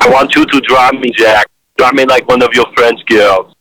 I want you to drive me, Jack. Drive me like one of your French girls.